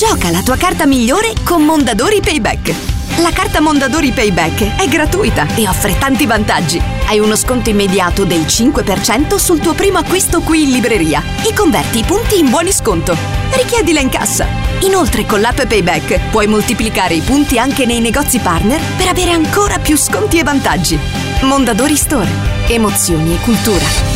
Gioca la tua carta migliore con Mondadori Payback. La carta Mondadori Payback è gratuita e offre tanti vantaggi. Hai uno sconto immediato del 5% sul tuo primo acquisto qui in libreria e converti i punti in buoni sconto. Richiedila in cassa. Inoltre con l'app Payback puoi moltiplicare i punti anche nei negozi partner per avere ancora più sconti e vantaggi. Mondadori Store. Emozioni e cultura.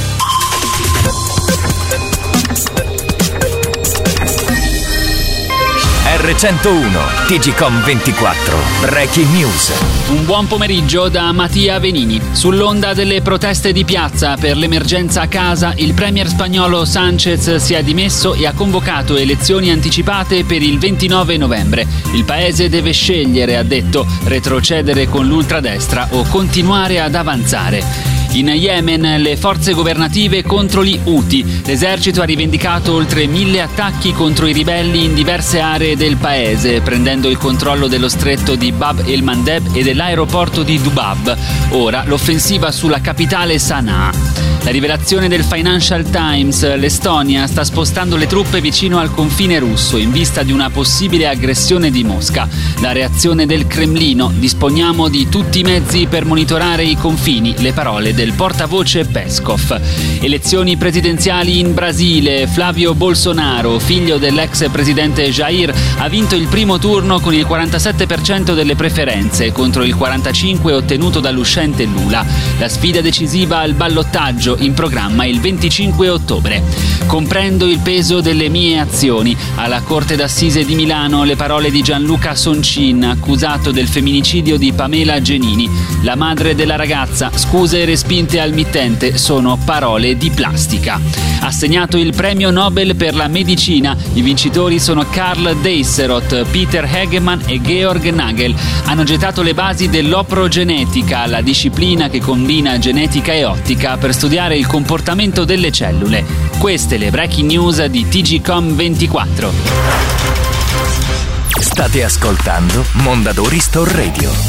R101 TGcom 24 Breaking News. Un buon pomeriggio da Mattia Venini. Sull'onda delle proteste di piazza per l'emergenza a casa, il premier spagnolo Sánchez si è dimesso e ha convocato elezioni anticipate per il 29 novembre. Il paese deve scegliere, ha detto, retrocedere con l'ultradestra o continuare ad avanzare. In Yemen le forze governative contro gli Houthi. L'esercito ha rivendicato oltre 1000 attacchi contro i ribelli in diverse aree del paese, prendendo il controllo dello stretto di Bab el-Mandeb e dell'aeroporto di Dubab. Ora l'offensiva sulla capitale Sana'a. La rivelazione del Financial Times: l'Estonia sta spostando le truppe vicino al confine russo in vista di una possibile aggressione di Mosca. La reazione del Cremlino: disponiamo di tutti i mezzi per monitorare i confini, le parole del portavoce Peskov. Elezioni presidenziali in Brasile. Flavio Bolsonaro, figlio dell'ex presidente Jair, ha vinto il primo turno con il 47% delle preferenze contro il 45% ottenuto dall'uscente Lula. La sfida decisiva al ballottaggio in programma il 25 ottobre. Comprendo il peso delle mie azioni. Alla Corte d'Assise di Milano le parole di Gianluca Soncin, accusato del femminicidio di Pamela Genini. La madre della ragazza: scuse respinte al mittente sono parole di plastica. Assegnato il premio Nobel per la medicina. I vincitori sono Karl Deisseroth, Peter Hegemann e Georg Nagel. Hanno gettato le basi dell'oprogenetica, la disciplina che combina genetica e ottica per studiare il comportamento delle cellule. Queste le breaking news di TGcom 24. State ascoltando Mondadori Store Radio.